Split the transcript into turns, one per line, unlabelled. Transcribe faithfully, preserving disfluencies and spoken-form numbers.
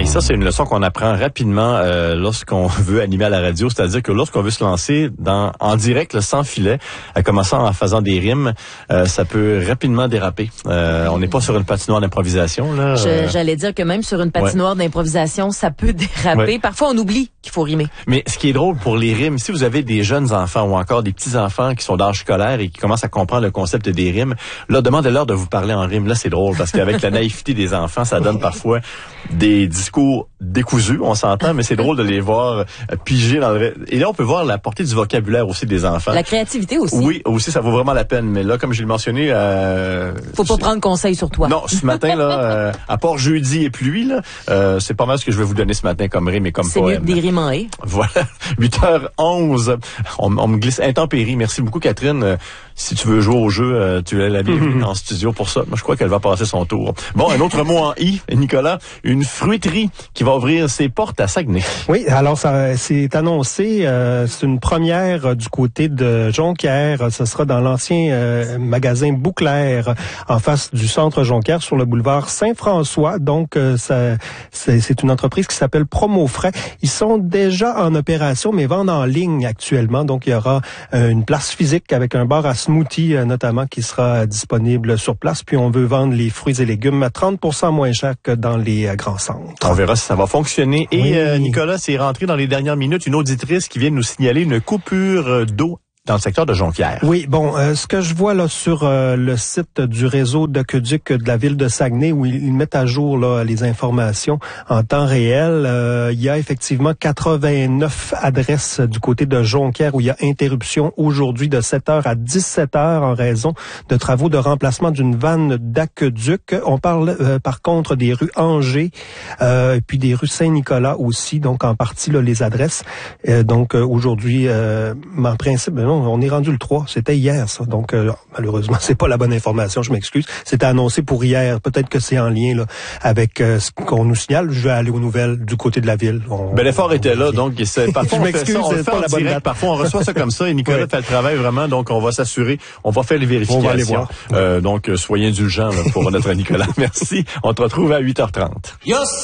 Et ça, c'est une leçon qu'on apprend rapidement euh, lorsqu'on veut animer à la radio, c'est-à-dire que lorsqu'on veut se lancer dans en direct, là, sans filet, à commencer en faisant des rimes, euh, ça peut rapidement déraper. Euh, on n'est pas sur une patinoire d'improvisation. Là.
Je, j'allais dire que même sur une patinoire ouais. d'improvisation, ça peut déraper. Ouais. Parfois, on oublie qu'il faut rimer.
Mais ce qui est drôle pour les rimes, si vous avez des jeunes enfants ou encore des petits-enfants qui sont d'âge scolaire et qui commencent à comprendre le concept des rimes, là, demandez-leur de vous parler en rime. Là, c'est drôle parce qu'avec la naïveté des enfants, ça donne parfois des discours décousus, on s'entend, mais c'est drôle de les voir euh, piger dans le... Et là, on peut voir la portée du vocabulaire aussi des enfants.
La créativité aussi.
Oui, aussi, ça vaut vraiment la peine. Mais là, comme je l'ai mentionné... Euh,
Faut pas prendre conseil sur toi.
Non, ce matin, là, euh, à part jeudi et pluie, là, euh, c'est pas mal ce que je vais vous donner ce matin comme rime et comme
c'est
poème.
C'est mieux que des rimes en et.
Voilà. huit heures onze. On, on me glisse intempérie. Merci beaucoup, Catherine. Euh, si tu veux jouer au jeu, euh, tu es la bienvenue en studio pour ça. Moi, je crois qu'elle va passer son tour. Bon, un autre mot en i, Nicolas. Une fruiterie qui va ouvrir ses portes à Saguenay.
Oui, alors ça c'est annoncé. Euh, c'est une première euh, du côté de Jonquière. Ce sera dans l'ancien euh, magasin Bouclair, en face du centre Jonquière, sur le boulevard Saint-François. Donc, euh, ça, c'est, c'est une entreprise qui s'appelle Promo Frais. Ils sont déjà en opération, mais vendent en ligne actuellement. Donc, il y aura euh, une place physique avec un bar à smoothie, euh, notamment, qui sera disponible sur place. Puis, on veut vendre les fruits et légumes à trente pour cent moins cher que dans les euh, grands centres.
On verra si ça va fonctionner. Et oui. euh, Nicolas, c'est rentré dans les dernières minutes une auditrice qui vient de nous signaler une coupure d'eau dans le secteur de Jonquière.
Oui, bon, euh, ce que je vois là sur euh, le site du réseau d'aqueduc de la ville de Saguenay, où ils, ils mettent à jour là les informations en temps réel, euh, il y a effectivement quatre-vingt-neuf adresses du côté de Jonquière où il y a interruption aujourd'hui de sept heures à dix-sept heures en raison de travaux de remplacement d'une vanne d'aqueduc. On parle euh, par contre des rues Angers, euh, puis des rues Saint-Nicolas aussi, donc en partie là les adresses. Euh, donc euh, aujourd'hui, euh, en principe, ben non, on est rendu le trois. C'était hier, ça. Donc, euh, malheureusement, c'est pas la bonne information. Je m'excuse. C'était annoncé pour hier. Peut-être que c'est en lien là avec euh, ce qu'on nous signale. Je vais aller aux nouvelles du côté de la ville. On,
ben, l'effort était là. Donc, c'est, parfois,
je
on
m'excuse,
fait ça, on
c'est
le fait
pas
en
la bonne
direct.
date.
Parfois, on reçoit ça comme ça. Et Nicolas ouais. fait le travail vraiment. Donc, on va s'assurer. On va faire les vérifications.
On va aller voir.
Euh, donc, soyez indulgents là, pour notre Nicolas. Merci. On te retrouve à huit heures trente. Yes.